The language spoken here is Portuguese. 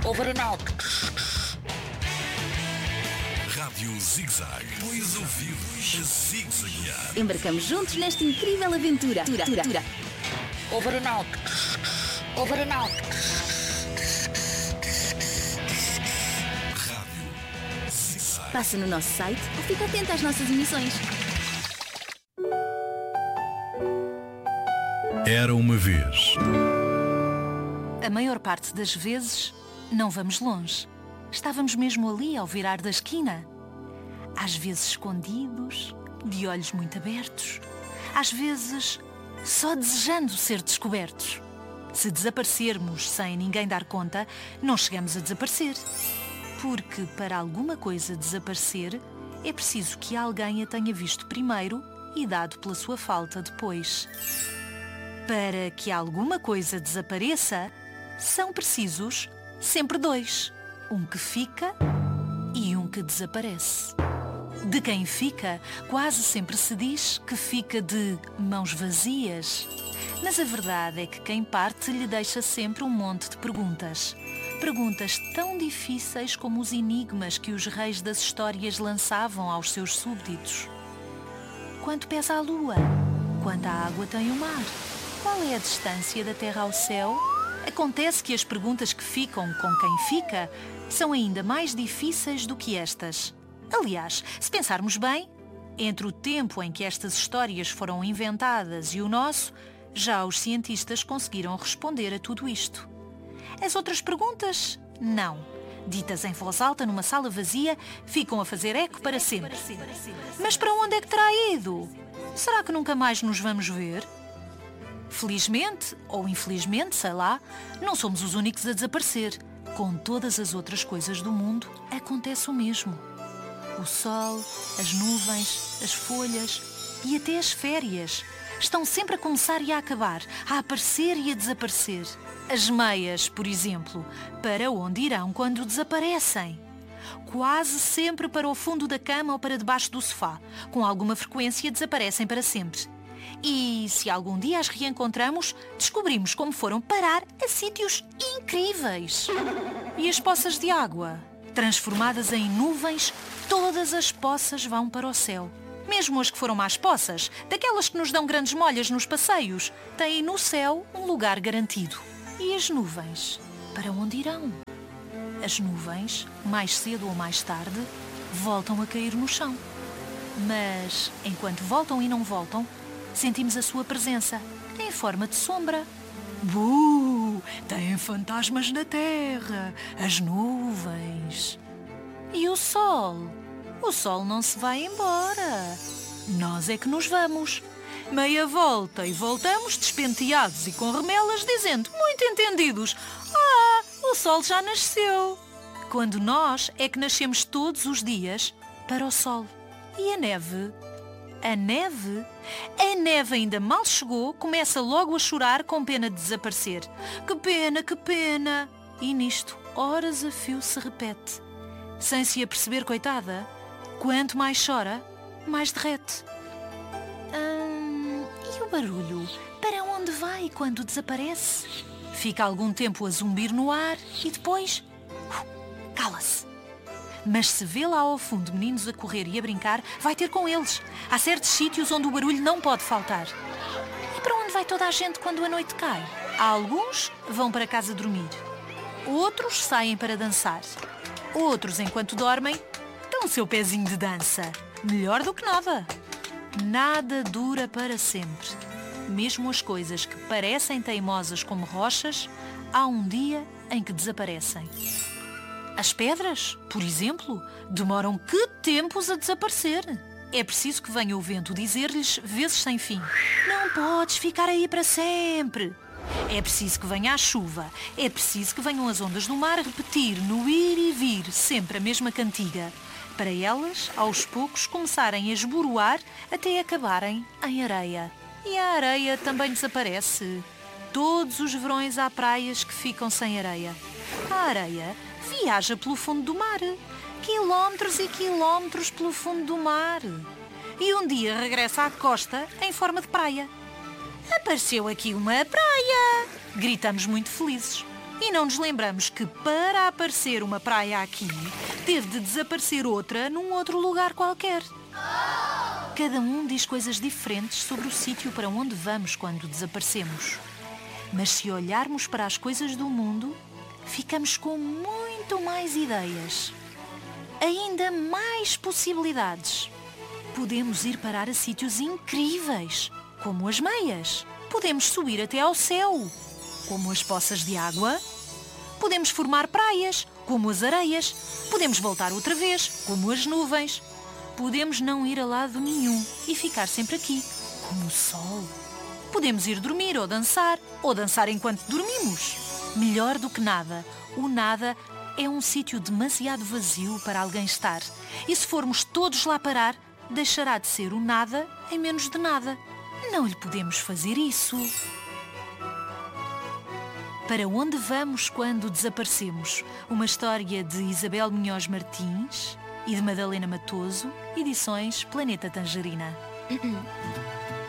Over and out. Rádio Zig-Zag. Põe os ouvidos a zig-zaguear. Embarcamos juntos nesta incrível aventura. Over and out. Over and out. Rádio Zig-Zag. Passa no nosso site ou fica atento às nossas emissões. Era uma vez. A maior parte das vezes não vamos longe. Estávamos mesmo ali ao virar da esquina. Às vezes escondidos, de olhos muito abertos. Às vezes só desejando ser descobertos. Se desaparecermos sem ninguém dar conta, não chegamos a desaparecer. Porque para alguma coisa desaparecer, é preciso que alguém a tenha visto primeiro e dado pela sua falta depois. Para que alguma coisa desapareça, são precisos sempre dois. Um que fica e um que desaparece. De quem fica, quase sempre se diz que fica de mãos vazias. Mas a verdade é que quem parte lhe deixa sempre um monte de perguntas. Perguntas tão difíceis como os enigmas que os reis das histórias lançavam aos seus súbditos. Quanto pesa a lua? Quanta água tem o mar? Qual é a distância da Terra ao céu? Acontece que as perguntas que ficam com quem fica são ainda mais difíceis do que estas. Aliás, se pensarmos bem, entre o tempo em que estas histórias foram inventadas e o nosso, já os cientistas conseguiram responder a tudo isto. As outras perguntas, não. Ditas em voz alta numa sala vazia, ficam a fazer eco para sempre. Mas para onde é que terá ido? Será que nunca mais nos vamos ver? Felizmente, ou infelizmente, sei lá, não somos os únicos a desaparecer. Com todas as outras coisas do mundo, acontece o mesmo. O sol, as nuvens, as folhas e até as férias estão sempre a começar e a acabar, a aparecer e a desaparecer. As meias, por exemplo, para onde irão quando desaparecem? Quase sempre para o fundo da cama ou para debaixo do sofá. Com alguma frequência desaparecem para sempre. E se algum dia as reencontramos, descobrimos como foram parar a sítios incríveis. E as poças de água? Transformadas em nuvens, todas as poças vão para o céu. Mesmo as que foram más poças, daquelas que nos dão grandes molhas nos passeios, têm no céu um lugar garantido. E as nuvens? Para onde irão? As nuvens, mais cedo ou mais tarde, voltam a cair no chão. Mas, enquanto voltam e não voltam, sentimos a sua presença, em forma de sombra. Têm fantasmas na terra, as nuvens. E o sol? O sol não se vai embora. Nós é que nos vamos. Meia volta e voltamos despenteados e com remelas, dizendo, muito entendidos, o sol já nasceu. Quando nós é que nascemos todos os dias para o sol. E a neve? A neve? A neve ainda mal chegou, começa logo a chorar com pena de desaparecer. Que pena, que pena! E nisto, horas a fio se repete. Sem se aperceber, coitada, quanto mais chora, mais derrete. E o barulho? Para onde vai quando desaparece? Fica algum tempo a zumbir no ar e depois... cala-se. Mas se vê lá ao fundo meninos a correr e a brincar, vai ter com eles. Há certos sítios onde o barulho não pode faltar. E para onde vai toda a gente quando a noite cai? Há alguns vão para casa dormir. Outros saem para dançar. Outros, enquanto dormem, dão o seu pezinho de dança. Melhor do que nada. Nada dura para sempre. Mesmo as coisas que parecem teimosas como rochas, há um dia em que desaparecem. As pedras, por exemplo, demoram que tempos a desaparecer. É preciso que venha o vento dizer-lhes, vezes sem fim, não podes ficar aí para sempre. É preciso que venha a chuva. É preciso que venham as ondas do mar repetir, no ir e vir, sempre a mesma cantiga. Para elas, aos poucos, começarem a esboroar até acabarem em areia. E a areia também desaparece. Todos os verões há praias que ficam sem areia. A areia viaja pelo fundo do mar, quilómetros e quilómetros pelo fundo do mar. E um dia regressa à costa em forma de praia. Apareceu aqui uma praia! Gritamos muito felizes. E não nos lembramos que para aparecer uma praia aqui, teve de desaparecer outra num outro lugar qualquer. Cada um diz coisas diferentes sobre o sítio para onde vamos quando desaparecemos. Mas se olharmos para as coisas do mundo, ficamos com muito mais ideias. Ainda mais possibilidades. Podemos ir parar a sítios incríveis, como as meias. Podemos subir até ao céu, como as poças de água. Podemos formar praias, como as areias. Podemos voltar outra vez, como as nuvens. Podemos não ir a lado nenhum e ficar sempre aqui, como o sol. Podemos ir dormir ou dançar enquanto dormimos. Melhor do que nada, o nada é um sítio demasiado vazio para alguém estar. E se formos todos lá parar, deixará de ser o nada em menos de nada. Não lhe podemos fazer isso. Para onde vamos quando desaparecemos? Uma história de Isabel Munhoz Martins e de Madalena Matoso, edições Planeta Tangerina.